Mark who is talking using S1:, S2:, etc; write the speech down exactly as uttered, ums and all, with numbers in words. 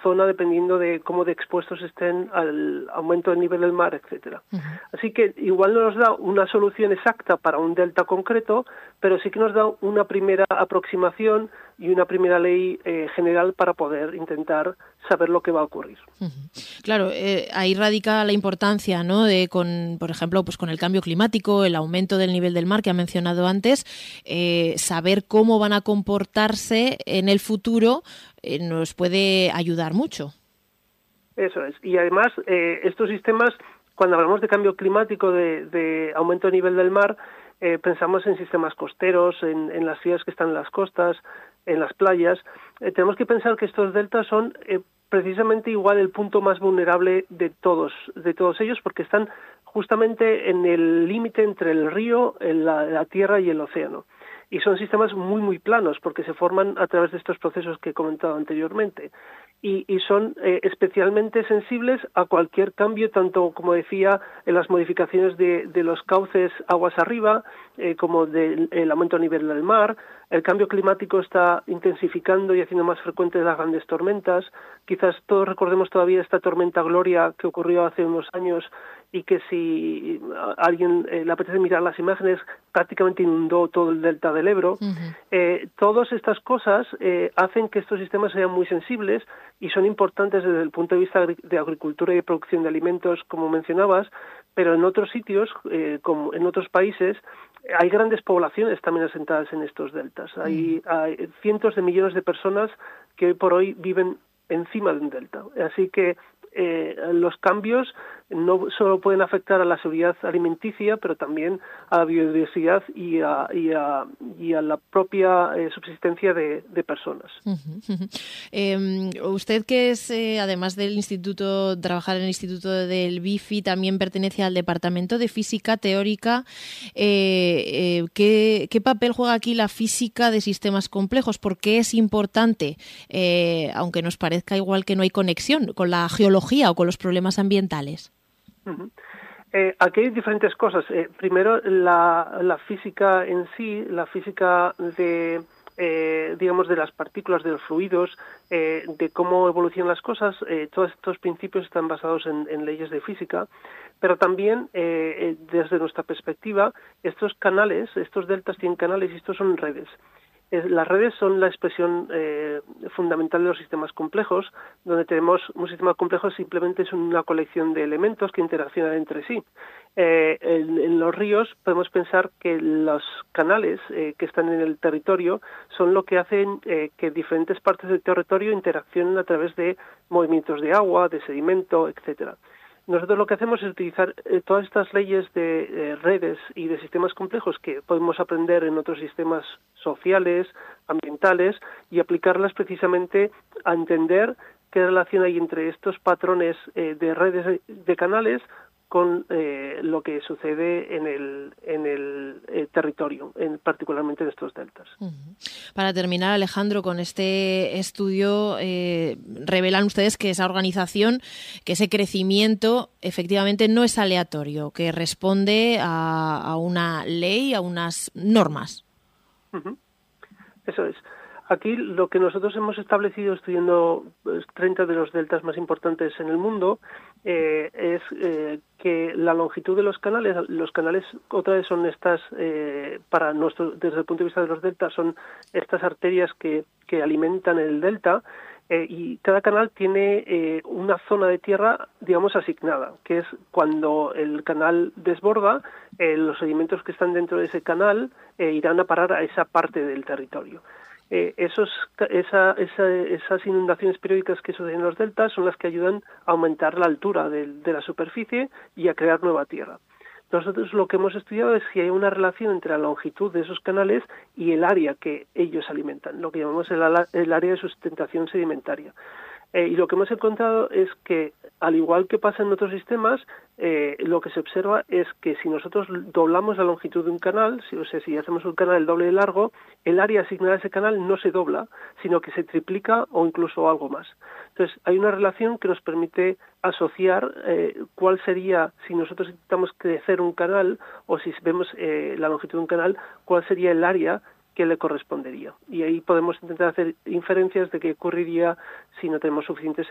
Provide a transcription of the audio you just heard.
S1: zona dependiendo de cómo de expuestos estén al aumento del nivel del mar, etcétera. Uh-huh. Así que igual no nos da una solución exacta para un delta concreto, pero sí que nos da una primera aproximación y una primera ley eh, general para poder intentar saber lo que va a ocurrir.
S2: Uh-huh. Claro, eh, ahí radica la importancia, ¿no? De, con, por ejemplo, pues con el cambio climático, el aumento del nivel del mar que ha mencionado antes, eh, saber cómo van a comportarse en el futuro eh, nos puede ayudar mucho.
S1: Eso es. Y además, eh, estos sistemas, cuando hablamos de cambio climático, de, de aumento del nivel del mar, eh, pensamos en sistemas costeros, en, en las ciudades que están en las costas, en las playas. Eh, tenemos que pensar que estos deltas son eh, precisamente igual el punto más vulnerable de todos, de todos ellos, porque están justamente en el límite entre el río, la, la tierra y el océano. Y son sistemas muy, muy planos, porque se forman a través de estos procesos que he comentado anteriormente. Y, y son eh, especialmente sensibles a cualquier cambio, tanto, como decía, en las modificaciones de, de los cauces aguas arriba, eh, como del el aumento del nivel del mar. El cambio climático está intensificando y haciendo más frecuentes las grandes tormentas. Quizás todos recordemos todavía esta tormenta Gloria que ocurrió hace unos años y que si a alguien eh, le apetece mirar las imágenes, prácticamente inundó todo el delta del Ebro. Uh-huh. Eh, todas estas cosas eh, hacen que estos sistemas sean muy sensibles y son importantes desde el punto de vista de agricultura y de producción de alimentos, como mencionabas, pero en otros sitios, eh, como en otros países, hay grandes poblaciones también asentadas en estos deltas. Uh-huh. Hay, hay cientos de millones de personas que hoy por hoy viven encima de un delta. Así que eh, los cambios no solo pueden afectar a la seguridad alimenticia, pero también a la biodiversidad y a, y a, y a la propia eh, subsistencia de, de personas.
S2: Uh-huh, uh-huh. Eh, usted, que es, eh, además del instituto, trabajar en el Instituto del B I F I, también pertenece al Departamento de Física Teórica. Eh, eh, ¿qué, ¿Qué papel juega aquí la física de sistemas complejos? ¿Por qué es importante, eh, aunque nos parezca igual que no hay conexión con la geología o con los problemas ambientales?
S1: Uh-huh. Eh, aquí hay diferentes cosas. Eh, primero, la, la física en sí, la física de, eh, digamos, de las partículas, de los fluidos, eh, de cómo evolucionan las cosas. Eh, todos estos principios están basados en, en leyes de física, pero también, eh, desde nuestra perspectiva, estos canales, estos deltas tienen canales y estos son redes. Las redes son la expresión eh, fundamental de los sistemas complejos, donde tenemos un sistema complejo simplemente es una colección de elementos que interaccionan entre sí. Eh, en, en los ríos podemos pensar que los canales eh, que están en el territorio son lo que hacen eh, que diferentes partes del territorio interaccionen a través de movimientos de agua, de sedimento, etcétera. Nosotros lo que hacemos es utilizar eh, todas estas leyes de eh, redes y de sistemas complejos que podemos aprender en otros sistemas sociales, ambientales, y aplicarlas precisamente a entender qué relación hay entre estos patrones eh, de redes de, de canales con eh, lo que sucede en el en el eh, territorio, en, particularmente en estos deltas.
S2: Uh-huh. Para terminar, Alejandro, con este estudio eh, revelan ustedes que esa organización, que ese crecimiento efectivamente no es aleatorio, que responde a, a una ley, a unas normas.
S1: Uh-huh. Eso es. Aquí lo que nosotros hemos establecido estudiando pues, treinta de los deltas más importantes en el mundo eh, es eh, que la longitud de los canales, los canales otra vez son estas, eh, para nuestro, desde el punto de vista de los deltas, son estas arterias que, que alimentan el delta, eh, y cada canal tiene eh, una zona de tierra, digamos, asignada, que es cuando el canal desborda, eh, los sedimentos que están dentro de ese canal eh, irán a parar a esa parte del territorio. Eh, esos, esa, esa, esas inundaciones periódicas que suceden en los deltas son las que ayudan a aumentar la altura de, de la superficie y a crear nueva tierra. Nosotros lo que hemos estudiado es si hay una relación entre la longitud de esos canales y el área que ellos alimentan, lo que llamamos el, el área de sustentación sedimentaria. Eh, y lo que hemos encontrado es que, al igual que pasa en otros sistemas, eh, lo que se observa es que si nosotros doblamos la longitud de un canal, si, o sea, si hacemos un canal el doble de largo, el área asignada a ese canal no se dobla, sino que se triplica o incluso algo más. Entonces, hay una relación que nos permite asociar eh, cuál sería, si nosotros intentamos crecer un canal, o si vemos eh, la longitud de un canal, cuál sería el área que le correspondería. Y ahí podemos intentar hacer inferencias de qué ocurriría si no tenemos suficientes